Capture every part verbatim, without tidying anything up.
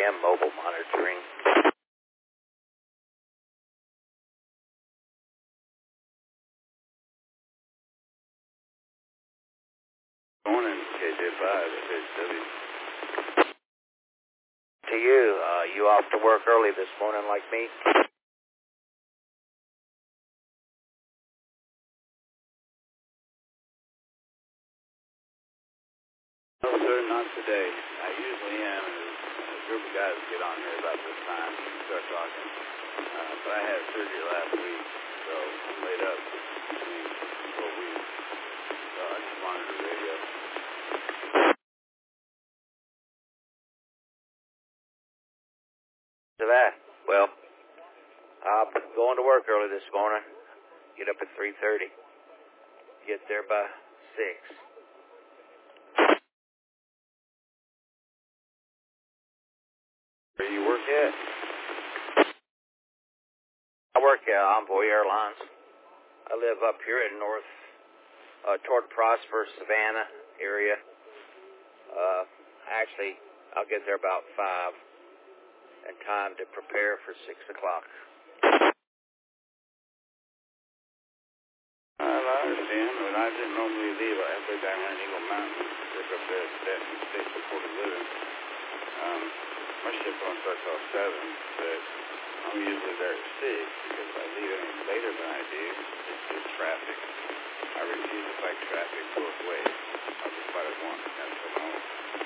M mobile monitoring. Morning, K J five, H W. To you, uh, you off to work early this morning like me? No, sir, not today. I usually am, and a group of guys get on here about this time and start talking. Uh, but I had surgery last week, so I'm laid up between four weeks. So I just wanted the radio. To that, well, I'm going to work early this morning. Get up at three thirty. Get there by six. Where you work at? I work at Envoy Airlines. I live up here in north, uh, toward Prosper, Savannah area. Uh, actually, I'll get there about five, in time to prepare for six o'clock. Well, I understand, but I didn't normally leave. I have to go down here in Eagle Mountain, work up there at State, state Supported Living. Um, my shift don't start till seven, but I'm usually there at six because if I leave any later than I do, it's just traffic. I refuse to fight traffic both ways. I'll just fight it once and then come home.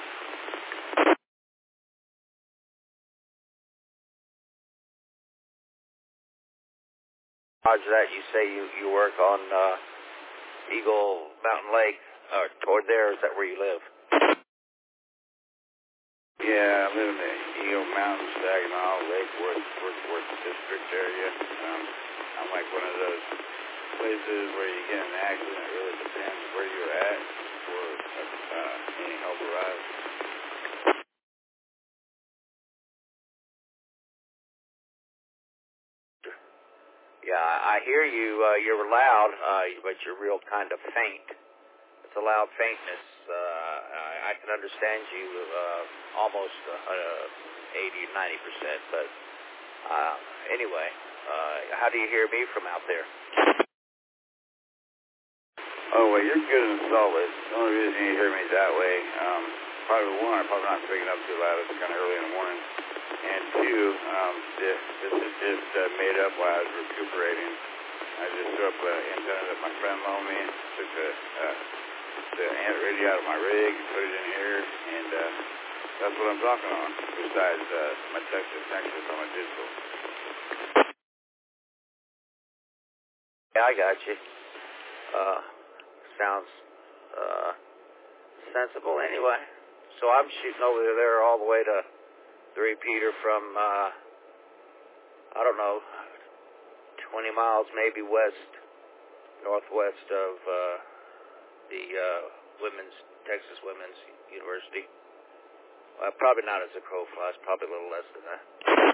Roger that. You say you, you work on uh, Eagle Mountain Lake, or toward there. Is that where you live? Yeah, I live in the Eagle Mountain, Saginaw, Lake Worth, Worth, Worth District area. Um, I'm like one of those places where you get in an accident. It really depends where you're at for uh, any help arrives. Yeah, I hear you. Uh, you're loud, uh, but you're real kind of faint. It's a loud faintness. Uh, I, I can understand you uh, almost uh, eighty, ninety percent, but uh, anyway, uh, how do you hear me from out there? Oh, well, you're good and solid. The only reason you hear me that way, um, probably one, I'm probably not picking up too loud. It's kind of early in the morning. And two, um, this, this is just uh, made up while I was recuperating. I just threw up an antenna that my friend loaned me, took the, uh, the ant radio out of my rig, put it in here, and uh, that's what I'm talking on, besides uh, my Texas Nexus on my digital. Yeah, I got you. Uh, sounds uh, sensible anyway. So I'm shooting over there all the way to the repeater from, uh, I don't know, twenty miles maybe west, northwest of uh, the uh, Women's, Texas Women's University. Well, probably not as a crow flies, probably a little less than that.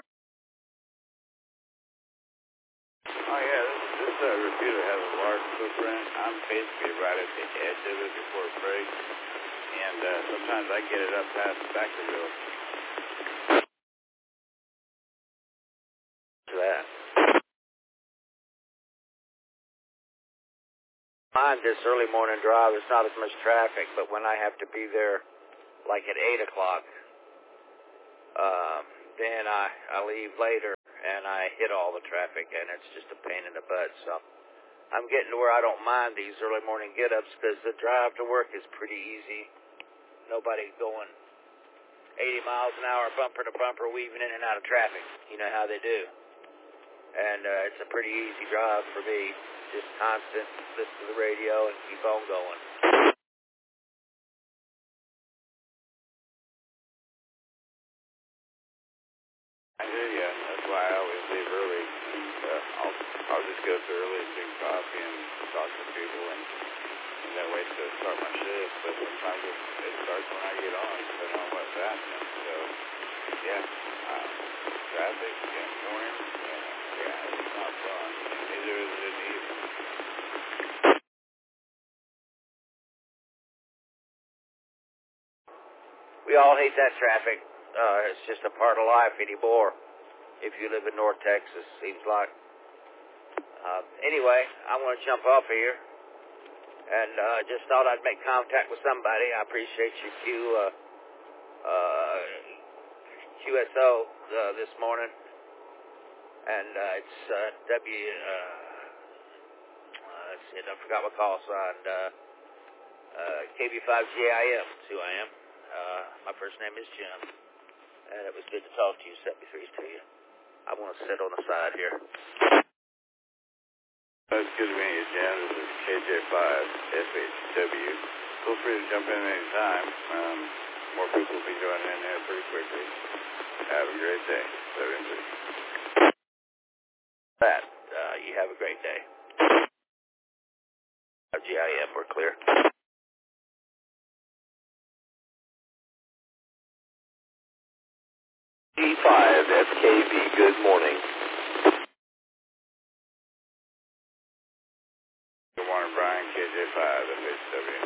Oh, yeah, this, this uh, repeater has a large footprint. I'm basically right at the edge of it before it breaks, and uh, sometimes I get it up past the back of the wheel. That. Mine, this early morning drive, there's not as much traffic, but when I have to be there like at eight o'clock, um, then I, I leave later and I hit all the traffic, and it's just a pain in the butt. So I'm getting to where I don't mind these early morning get-ups because the drive to work is pretty easy. Nobody's going eighty miles an hour, bumper to bumper, weaving in and out of traffic. You know how they do. And uh, it's a pretty easy drive for me. Just constant, listen to the radio and keep on going. I hear ya. That's why I always leave early. And, uh, I'll I'll just go through early and drink coffee and talk to people and, and then wait to start my shift. But sometimes it, it starts when I get on, depending on what's happening. So, yeah, uh, traffic in the morning, yeah, yeah, it's not fun. And neither is it in the evening. We all hate that traffic. uh, it's just a part of life anymore. If you live in North Texas, seems like. Uh, anyway, I want to jump off here, and uh, just thought I'd make contact with somebody. I appreciate you, Q, uh, uh, Q S O uh, this morning, and uh, it's uh, W. Uh, let's see, I forgot my call sign. Uh, uh, K B five G I M. That's who I am. Uh, my first name is Jim, and it was good to talk to you. seventy-threes to you. I want to sit on the side here. It's good to meet you, Jim. This is K J five F H W. Feel free to jump in any time. Um, more people will be joining in here pretty quickly. Have a great day. seventy-three. That, uh, you have a great day. G I M, we're clear. G five F K V, good morning. Good morning, Brian. K J five F H W.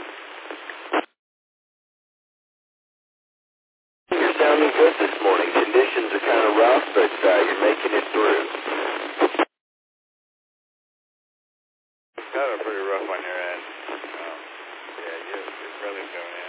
You're sounding good this morning. Conditions are kind of rough, but uh, you're making it through. It's kind of pretty rough on your end. Um, yeah, you're, you're really doing it.